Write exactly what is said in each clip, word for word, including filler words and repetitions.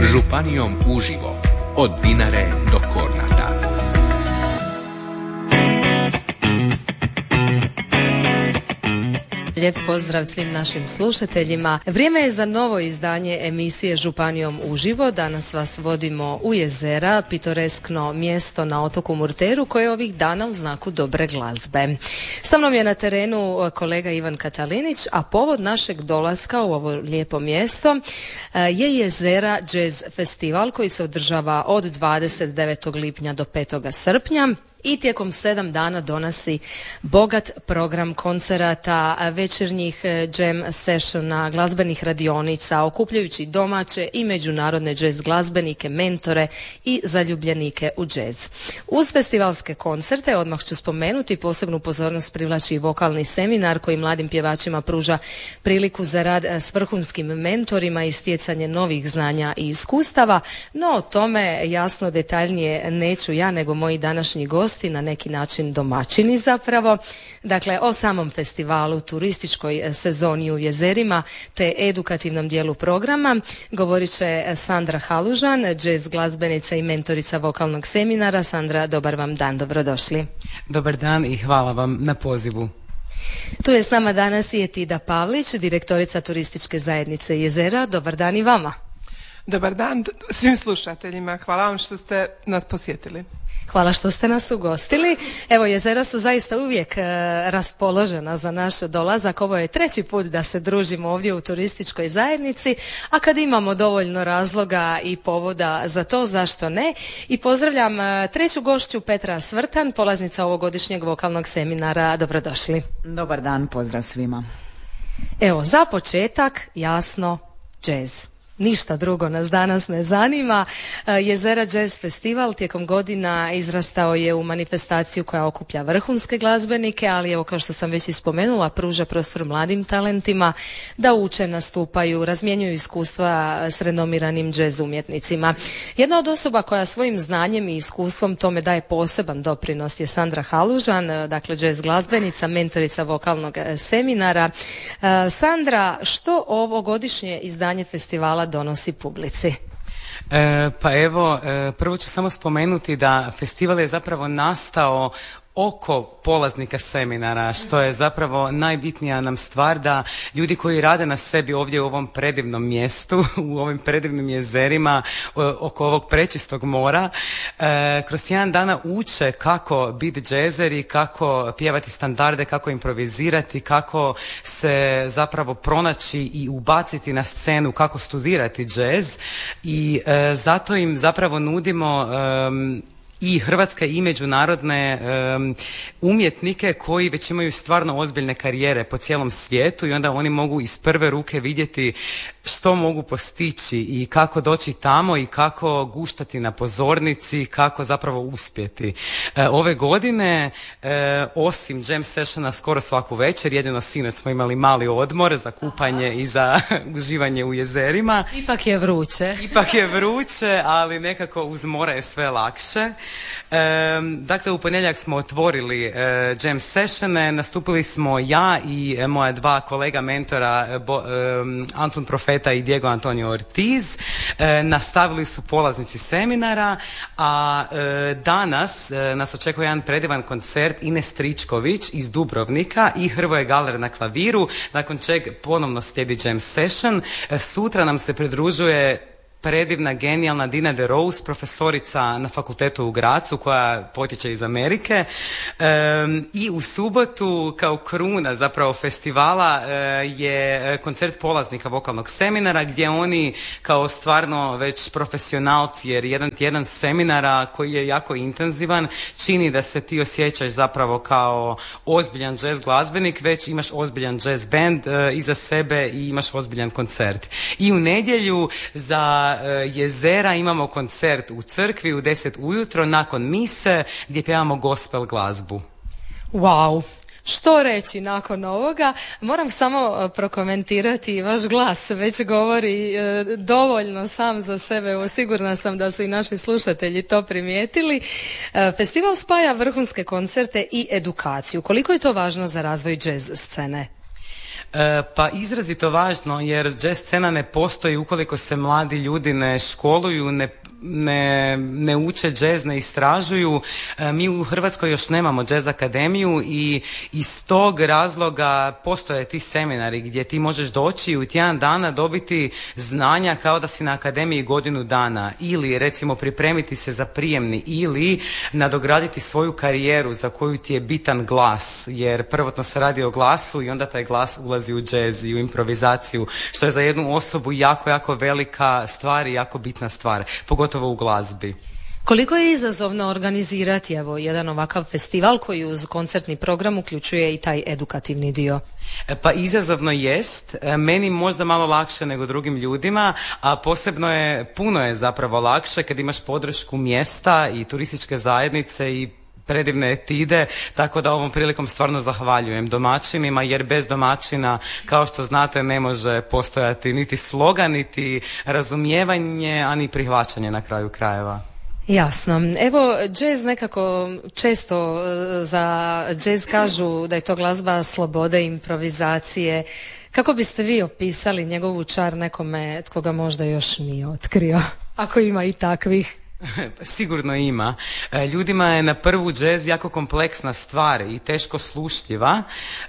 Županijom uživo od Dinare do Kornata. Lijep pozdrav svim našim slušateljima. Vrijeme je za novo izdanje emisije Županijom uživo. Danas vas vodimo u Jezera, pitoreskno mjesto na otoku Murteru koje je ovih dana u znaku dobre glazbe. Sa mnom je na terenu kolega Ivan Katalinić, a povod našeg dolaska u ovo lijepo mjesto je Jezera Jazz Festival koji se održava od dvadeset devetog lipnja do petog srpnja. I tijekom sedam dana donosi bogat program koncerata, večernjih jam sessiona, glazbenih radionica, okupljajući domaće i međunarodne jazz glazbenike, mentore i zaljubljenike u jazz. Uz festivalske koncerte, odmah ću spomenuti, posebnu pozornost privlači i vokalni seminar koji mladim pjevačima pruža priliku za rad s vrhunskim mentorima i stjecanje novih znanja i iskustava, no o tome jasno detaljnije neću ja nego moji današnji gosti, na neki način domaćini zapravo. Dakle, o samom festivalu, turističkoj sezoni u Jezerima te edukativnom dijelu programa govorit će Sandra Halužan, jazz glazbenica i mentorica vokalnog seminara. Sandra, dobar vam dan, dobrodošli. Dobar dan i hvala vam na pozivu. Tu je s nama danas i Etida Pavlić, direktorica turističke zajednice Jezera. Dobar dan i vama. Dobar dan svim slušateljima. Hvala vam što ste nas posjetili. Hvala što ste nas ugostili. Evo, Jezera su zaista uvijek e, raspoložena za naš dolazak. Ovo je treći put da se družimo ovdje u turističkoj zajednici, a kad imamo dovoljno razloga i povoda za to, zašto ne? I pozdravljam e, treću gošću, Petra Svrtan, polaznica ovogodišnjeg vokalnog seminara. Dobrodošli. Dobar dan, pozdrav svima. Evo, za početak, jasno, jazz. Ništa drugo nas danas ne zanima. Jezera Jazz Festival tijekom godina izrastao je u manifestaciju koja okuplja vrhunske glazbenike, ali evo, kao što sam već i spomenula, pruža prostor mladim talentima da uče, nastupaju, razmjenjuju iskustva s renomiranim jazz umjetnicima. Jedna od osoba koja svojim znanjem i iskustvom tome daje poseban doprinos je Sandra Halužan, dakle jazz glazbenica, mentorica vokalnog seminara. Sandra, što ovogodišnje izdanje festivala donosi publici? E, pa evo, e, prvo ću samo spomenuti da festival je zapravo nastao oko polaznika seminara, što je zapravo najbitnija nam stvar, da ljudi koji rade na sebi ovdje u ovom predivnom mjestu, u ovim predivnim jezerima, oko ovog prečistog mora, e, kroz jedan dana uče kako biti džezeri, kako pjevati standarde, kako improvizirati, kako se zapravo pronaći i ubaciti na scenu, kako studirati džez i e, zato im zapravo nudimo e, i hrvatske i međunarodne um, umjetnike koji već imaju stvarno ozbiljne karijere po cijelom svijetu i onda oni mogu iz prve ruke vidjeti što mogu postići i kako doći tamo i kako guštati na pozornici, kako zapravo uspjeti. E, ove godine, e, osim jam sessiona skoro svaku večer, jedino sinoć smo imali mali odmor za kupanje Aha. i za uživanje u jezerima. Ipak je vruće. Ipak je vruće, ali nekako uz more je sve lakše. E, dakle, u ponedjeljak smo otvorili e, jam sessione, nastupili smo ja i e, moja dva kolega mentora, e, bo, e, Antun Profeta i Diego Antonio Ortiz. E, nastavili su polaznici seminara, a e, danas e, nas očekuje jedan predivan koncert Ines Stričković iz Dubrovnika i Hrvoje Galer na klaviru, nakon čeg ponovno slijedi jam session. E, sutra nam se pridružuje predivna, genijalna Dina de Rose, profesorica na fakultetu u Grazu koja potječe iz Amerike. Um, I u subotu kao kruna zapravo festivala uh, je koncert polaznika vokalnog seminara gdje oni kao stvarno već profesionalci, jer jedan tjedan seminara koji je jako intenzivan čini da se ti osjećaš zapravo kao ozbiljan jazz glazbenik, već imaš ozbiljan jazz band uh, iza sebe i imaš ozbiljan koncert. I u nedjelju za Jezera imamo koncert u crkvi u deset ujutro nakon mise gdje pjevamo gospel glazbu. Wow! Što reći nakon ovoga? Moram samo prokomentirati, vaš glas već govori e, dovoljno sam za sebe, sigurna sam da su i naši slušatelji to primijetili. E, festival spaja vrhunske koncerte i edukaciju. Koliko je to važno za razvoj jazz scene? E, pa izrazito važno, jer jazz scena ne postoji ukoliko se mladi ljudi ne školuju, ne Ne, ne uče jazz, ne istražuju. E, mi u Hrvatskoj još nemamo jazz akademiju i iz tog razloga postoje ti seminari gdje ti možeš doći i u tjedan dana dobiti znanja kao da si na akademiji godinu dana, ili recimo pripremiti se za prijemni, ili nadograditi svoju karijeru za koju ti je bitan glas, jer prvotno se radi o glasu i onda taj glas ulazi u jazz i u improvizaciju, što je za jednu osobu jako, jako velika stvar i jako bitna stvar, pogotovo u glazbi. Koliko je izazovno organizirati evo jedan ovakav festival koji uz koncertni program uključuje i taj edukativni dio? Pa izazovno jest, meni možda malo lakše nego drugim ljudima, a posebno je, puno je zapravo lakše kad imaš podršku mjesta i turističke zajednice i predivne etide, tako da ovom prilikom stvarno zahvaljujem domaćinima, jer bez domaćina, kao što znate, ne može postojati niti slogan, niti razumijevanje, a ni prihvaćanje na kraju krajeva. Jasno. Evo, jazz nekako često za jazz kažu da je to glazba slobode, improvizacije. Kako biste vi opisali njegovu čar nekome tko ga možda još nije otkrio, ako ima i takvih? Sigurno ima. Ljudima je na prvu jazz jako kompleksna stvar i teško slušljiva,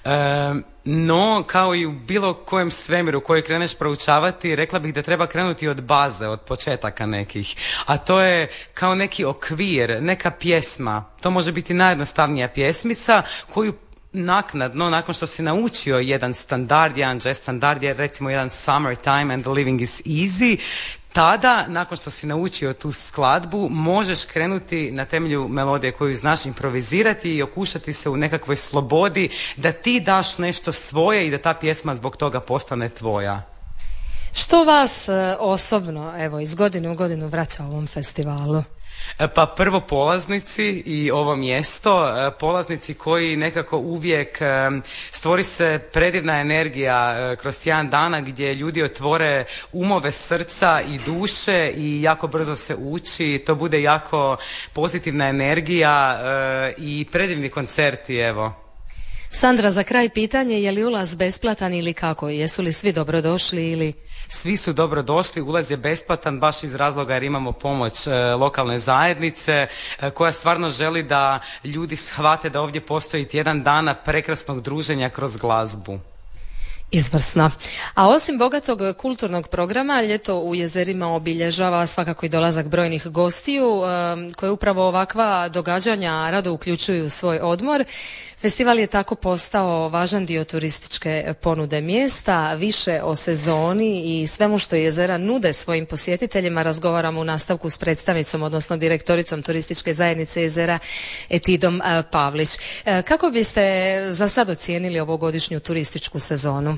no kao i u bilo kojem svemiru koji kreneš proučavati, rekla bih da treba krenuti od baze, od početaka nekih, a to je kao neki okvir, neka pjesma. To može biti najjednostavnija pjesmica koju naknadno, nakon što si naučio jedan standard, jedan jazz standard, je recimo jedan Summertime and the Living is Easy, tada, nakon što si naučio tu skladbu, možeš krenuti na temelju melodije koju znaš improvizirati i okušati se u nekakvoj slobodi da ti daš nešto svoje i da ta pjesma zbog toga postane tvoja. Što vas osobno, evo, iz godine u godinu vraća ovom festivalu? Pa prvo polaznici i ovo mjesto, polaznici koji nekako uvijek stvori se predivna energija kroz jedan dana gdje ljudi otvore umove, srca i duše i jako brzo se uči, to bude jako pozitivna energija i predivni koncerti, evo. Sandra, za kraj pitanje, je li ulaz besplatan ili kako? Jesu li svi dobrodošli ili... Svi su dobrodošli, ulaz je besplatan baš iz razloga jer imamo pomoć e, lokalne zajednice e, koja stvarno želi da ljudi shvate da ovdje postoji tjedan dana prekrasnog druženja kroz glazbu. Izvrsno. A osim bogatog kulturnog programa, ljeto u jezerima obilježava svakako i dolazak brojnih gostiju koje upravo ovakva događanja rado uključuju u svoj odmor. Festival je tako postao važan dio turističke ponude mjesta. Više o sezoni i svemu što jezera nude svojim posjetiteljima razgovaramo u nastavku s predstavnicom, odnosno direktoricom turističke zajednice jezera Etidom Pavlić. Kako biste za sad ocijenili ovogodišnju turističku sezonu?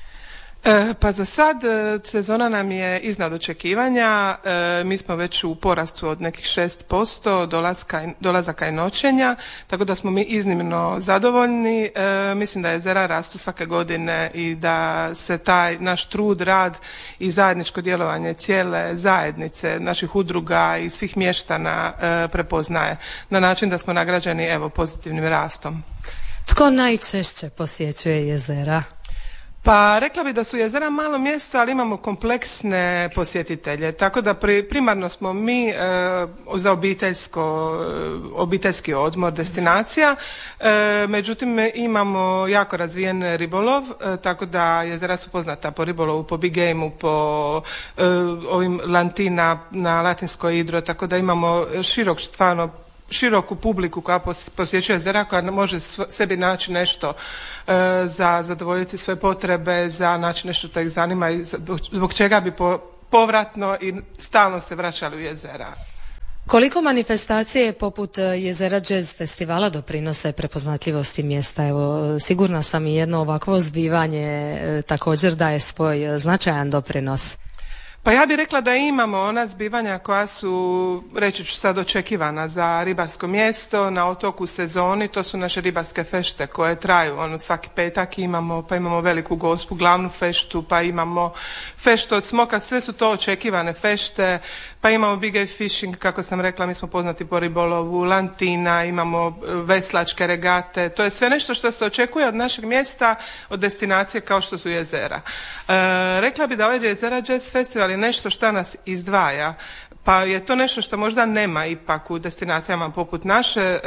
E, pa za sad e, sezona nam je iznad očekivanja, e, mi smo već u porastu od nekih šest posto dolaska, dolazaka i noćenja, tako da smo mi iznimno zadovoljni. E, mislim da jezera rastu svake godine i da se taj naš trud, rad i zajedničko djelovanje cijele zajednice, naših udruga i svih mještana e, prepoznaje na način da smo nagrađeni evo pozitivnim rastom. Tko najčešće posjećuje jezera? Pa rekla bih da su jezera malo mjesto, ali imamo kompleksne posjetitelje, tako da pri, primarno smo mi e, za obiteljsko, obiteljski odmor, destinacija, e, međutim imamo jako razvijen ribolov, e, tako da jezera su poznata po ribolovu, po big gameu, po e, ovim lantina na latinskoj idro, tako da imamo širok stvarno široku publiku koja posjećuje jezera, koja može sebi naći nešto e, za zadovoljiti svoje potrebe, za naći nešto što ih zanima i zbog čega bi po, povratno i stalno se vraćali u jezera. Koliko manifestacije poput Jezera Jazz festivala doprinose prepoznatljivosti mjesta? Evo, sigurna sam i jedno ovakvo zbivanje e, također daje svoj značajan doprinos. Pa ja bih rekla da imamo ona zbivanja koja su, reći ću sad, očekivana za ribarsko mjesto na otoku u sezoni. To su naše ribarske fešte koje traju ono, svaki petak imamo, pa imamo Veliku Gospu, glavnu feštu, pa imamo feštu od smoka, sve su to očekivane fešte, pa imamo Big Game Fishing, kako sam rekla, mi smo poznati po ribolovu, lantina, imamo veslačke regate, to je sve nešto što se očekuje od našeg mjesta, od destinacije kao što su jezera. E, rekla bi da ovaj Jezera Jazz Festival je nešto što nas izdvaja, pa je to nešto što možda nema ipak u destinacijama poput naše, e,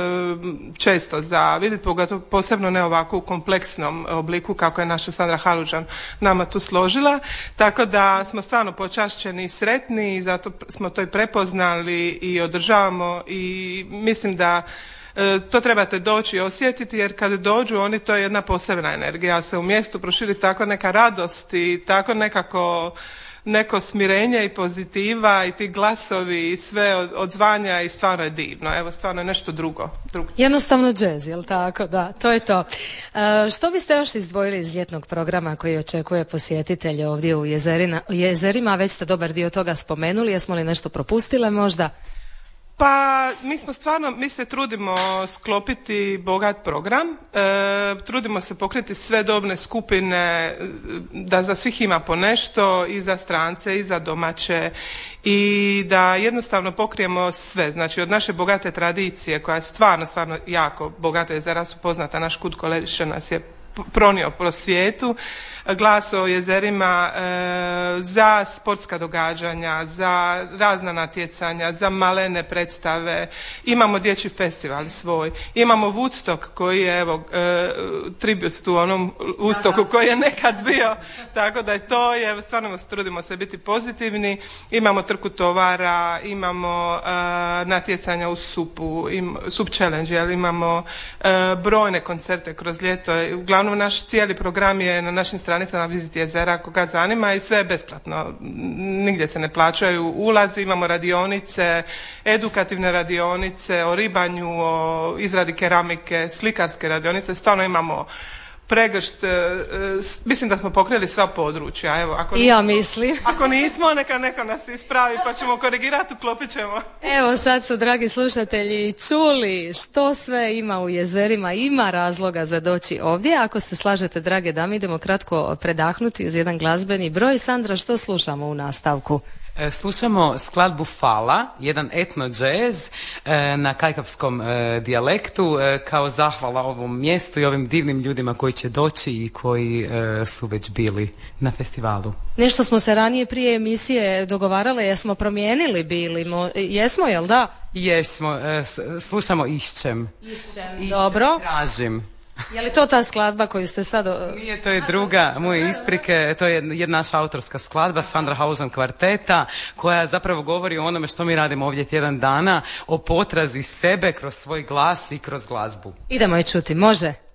često za vidjeti, pogotovo posebno ne ovako u kompleksnom obliku kako je naša Sandra Halužan nama tu složila, tako da smo stvarno počašćeni i sretni i zato smo to i prepoznali i održavamo i mislim da e, to trebate doći i osjetiti, jer kad dođu oni, to je jedna posebna energija, se u mjestu proširi tako neka radost i tako nekako neko smirenje i pozitiva i ti glasovi i sve od, odzvanja i stvarno je divno. Evo, stvarno je nešto drugo. drugo. Jednostavno džez, jel tako? Da, to je to. E, što biste još izdvojili iz ljetnog programa koji očekuje posjetitelje ovdje u jezerina, jezerima? Već ste dobar dio toga spomenuli. Jesmo li nešto propustile možda? Pa mi smo stvarno, mi se trudimo sklopiti bogat program, e, trudimo se pokriti sve dobne skupine, da za svih ima po nešto, i za strance i za domaće, i da jednostavno pokrijemo sve, znači od naše bogate tradicije koja je stvarno, stvarno jako bogata, jezera su poznata, naš Kud Kolediše nas je pronio po svijetu, glas o jezerima, e, za sportska događanja, za razna natjecanja, za malene predstave, imamo dječji festival svoj, imamo Woodstock koji je evo e, tribut tu onom Woodstocku koji je nekad bio, tako da je to je, stvarno trudimo se biti pozitivni, imamo trku tovara, imamo e, natjecanja u supu, im, sup challenge, jel, imamo e, brojne koncerte kroz ljeto, uglavnom naš cijeli program je na našim stranicama Vizit jezera, koga zanima, i sve je besplatno, nigdje se ne plaćaju ulazi, imamo radionice, edukativne radionice o ribanju, o izradi keramike, slikarske radionice, stvarno imamo pregršt, e, e, mislim da smo pokrili sva područja. Evo, ako I ja mislim. Ako nismo, neka neko nas ispravi pa ćemo korigirati, uklopit ćemo. Evo sad su, dragi slušatelji, čuli što sve ima u jezerima, ima razloga za doći ovdje. Ako se slažete, drage dame, idemo kratko predahnuti uz jedan glazbeni broj. Sandra, što slušamo u nastavku? Slušamo skladbu Fala, jedan etno džez na kajkavskom dijalektu kao zahvala ovom mjestu i ovim divnim ljudima koji će doći i koji su već bili na festivalu. Nešto smo se ranije prije emisije dogovarale, jesmo promijenili bili, jesmo, jel da? Jesmo, slušamo Išćem. Išćem, dobro. Tražim. Je li to ta skladba koju ste sad... Nije, to je druga, moje isprike, to je jedna naša autorska skladba Sandra Halužan kvarteta, koja zapravo govori o onome što mi radimo ovdje tjedan dana, o potrazi sebe kroz svoj glas i kroz glazbu. Idemo je čuti, može?